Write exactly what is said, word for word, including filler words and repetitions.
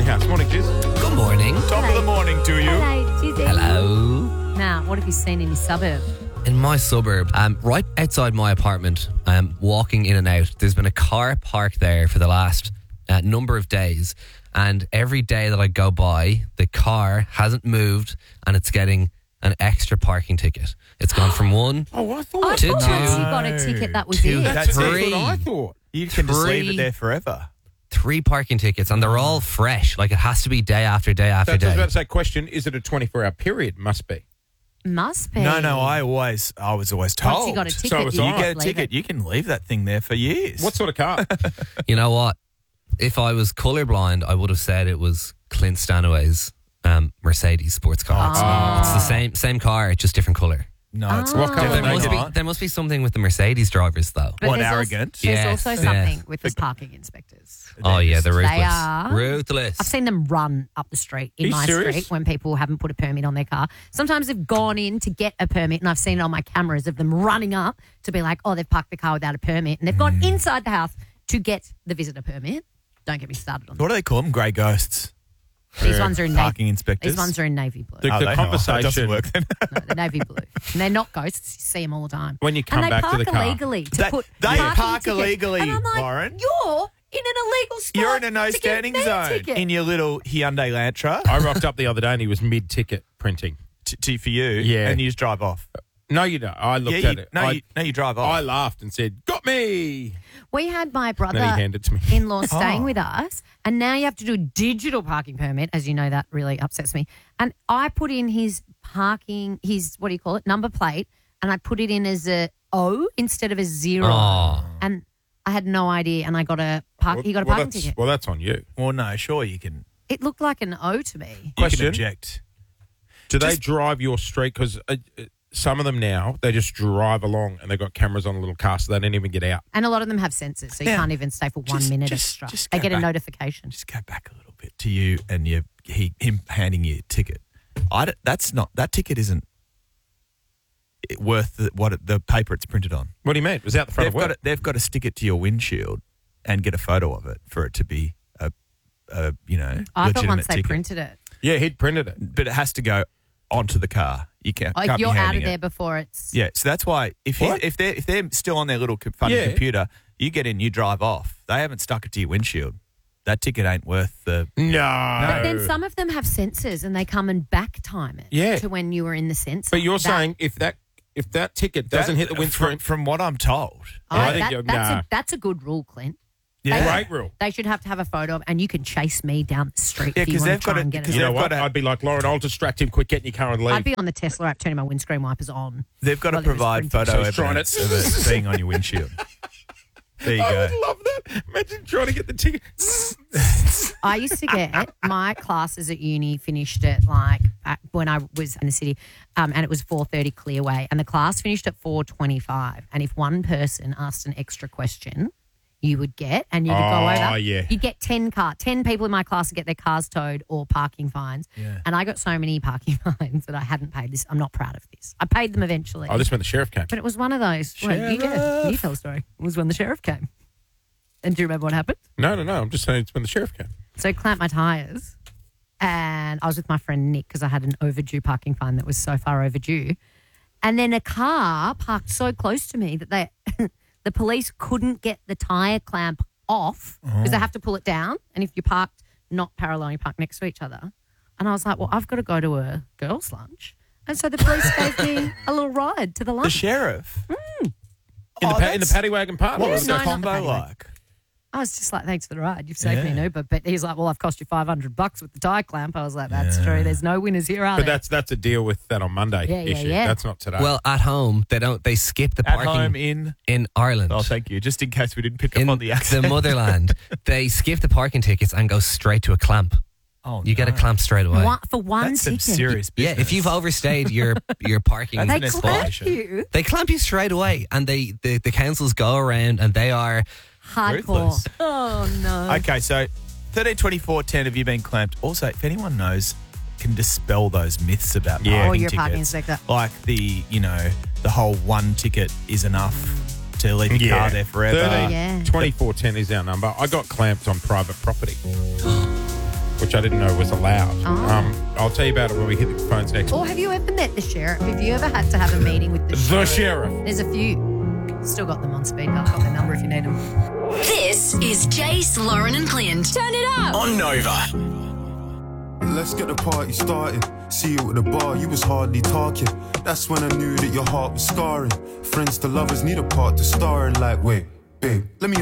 house. Morning, Giz. Good morning. Top of the morning to you. Hello, Gizzy. Hello. Now, what have you seen in your suburb? In my suburb, um, right outside my apartment, um, walking in and out, there's been a car parked there for the last uh, number of days. And every day that I go by, the car hasn't moved and it's getting an extra parking ticket. It's gone from one Oh, I I thought. To thought two. once you got a ticket, that was Two. it. That's, That's that's three. what I thought. You can just leave Three. it there forever. three parking tickets, and they're all fresh. Like, it has to be day after day after That's what I was day. about to say. Question, is it a twenty-four hour period? Must be. Must be. No, no, I always, I was always told. Once you got a ticket, So was you I. You can't get a leave ticket, it. you can leave that thing there for years. What sort of car? You know what? If I was colourblind, I would have said it was Clint Stanaway's um, Mercedes sports car. It's, Ah. it's the same same car, just different colour. No, it's Ah. What colour There they must, got? be, there must be something with the Mercedes drivers, though. But What, there's arrogant? Also, there's Yes, also yes. something with the parking inspectors. Oh, yeah, they're ruthless. They are. Ruthless. I've seen them run up the street Are in you my serious? street when people haven't put a permit on their car. Sometimes they've gone in to get a permit, and I've seen it on my cameras of them running up to be like, oh, they've parked the car without a permit, and they've gone Mm. inside the house to get the visitor permit. Don't get me started on that. What do they call them? Grey ghosts. These Yeah. ones are in Parking navy. inspectors. These ones are in navy blue. The- Oh, the they- oh, conversation- It doesn't work then. No, the navy blue. And they're not ghosts. You see them all the time. When you come and they back to park the car. illegally to They- put they parking park tickets. illegally, and I'm like, Lauren. You're in an illegal spot. You're in a no to get standing their zone ticket. in your little Hyundai Lantra I rocked up the other day and he was mid-ticket printing. t- t- for you, Yeah. and you just drive off. No, you don't. I looked yeah, at you, it. no, I, you, no, you drive off. I laughed and said, got me. We had my brother Then he handed it to me. in-law staying Oh. with us, and now you have to do a digital parking permit. As you know, that really upsets me. And I put in his parking, his, what do you call it, number plate, and I put it in as a O instead of a zero. Oh. And I had no idea, and I got a park. he got a well, parking that's, ticket. well, that's on you. well, no, sure, you can, It looked like an O to me. you Question. can object. Do they Just- drive your street? Because uh, uh, some of them now, they just drive along and they've got cameras on a little car so they don't even get out. And a lot of them have sensors, so you Yeah. can't even stay for one Just- minute just- extra. just they go get a back. notification. Just go back a little bit to you and you, he, him handing you a ticket. I don't- that's not, that ticket isn't worth the, what it, the paper it's printed on. What do you mean? It was out the front They've of work. got, to, they've got to stick it to your windshield and get a photo of it for it to be a, a you know, I thought legitimate once they ticket. printed it, Yeah, he'd printed it. But it has to go onto the car. You can't, like can't you're be out handing of there it. before it's. Yeah, so that's why if he, What? if they're if they're still on their little co- funny Yeah. computer, you get in, you drive off. They haven't stuck it to your windshield. That ticket ain't worth the. No. But then some of them have sensors, and they come and back time it Yeah. to when you were in the sensor. But you're That- saying if that if that ticket doesn't That- hit the windscreen, From, from what I'm told, Oh, I think that- you're- that's, nah. a, that's a good rule, Clint. yeah, great rule. They should have to have a photo of, and you can chase me down the street Yeah, if you 'cause want they've to try got and it- get 'cause it. you know they've what? got a- I'd be like, Lauren, I'll distract him quick, get in your car and leave. I'd be on the Tesla app turning my windscreen wipers on. they've got to Well, it was provide printed. photo So he's trying evidence it. of it being on your windshield. There you I go. would love that. Imagine trying to get the ticket. I used to get my classes at uni finished at like at, when I was in the city, um, and it was four thirty Clearway, and the class finished at four twenty-five. And if one person asked an extra question, you would get, and you would go Oh, over. yeah. You'd get ten car, ten people in my class to get their cars towed or parking fines. Yeah. And I got so many parking fines that I hadn't paid this. I'm not proud of this. I paid them eventually. Oh, this when the sheriff came. But it was one of those. Well, you, go, you tell the story. It was when the sheriff came. And do you remember what happened? No, no, no. I'm just saying it's when the sheriff came. So I clamped my tyres, and I was with my friend Nick because I had an overdue parking fine that was so far overdue. And then a car parked so close to me that they, the police couldn't get the tyre clamp off because they have to pull it down. And if you parked not parallel, you park next to each other. And I was like, well, I've got to go to a girls' lunch. And so the police gave me a little ride to the The lunch. sheriff. In, Oh, the, pa- in the that's- paddy wagon park. What Yeah, was no, the not the combo paddy wagon. like? I was just like, thanks for the ride. You've saved me Yeah. an Uber. But he's like, well, I've cost you five hundred bucks with the tie clamp. I was like, that's Yeah. true. There's no winners here, are But there? that's that's a deal with that on Monday Yeah, yeah, issue. yeah. That's not today. Well, at home, they don't. They skip the At parking home in. in Ireland. Oh, thank you. Just in case we didn't pick in up on the accent. motherland, they skip the parking tickets and go straight to a clamp. Oh, You get a no. clamp straight away. One, for one That's some ticket. serious Yeah, business. if you've overstayed your your parking That's They an spot, clamp escalation. you. they clamp you straight away, and they the, the councils go around and they are Hardcore. Ruthless. Oh, no. Okay, so thirteen twenty-four ten, have you been clamped? Also, if anyone knows, can dispel those myths about Yeah. Or parking your tickets. parking inspector. Like the, you know, the whole one ticket is enough to leave your car there forever. thirteen Yeah. twenty-four ten is our number. I got clamped on private property, which which I didn't know was allowed. Oh. Um, I'll tell you about it when we hit the phones next. Or have you ever met the sheriff? Have you ever had to have a meeting with the, The sheriff? sheriff. There's a few. Still got them on speed. I've got the number if you need them. This is Jace, Lauren and Clint. Turn it up. On Nova. Let's get the party started. See you at the bar, you was hardly talking. That's when I knew that your heart was scarring. Friends to lovers need a part to star in. Like, wait, babe, let me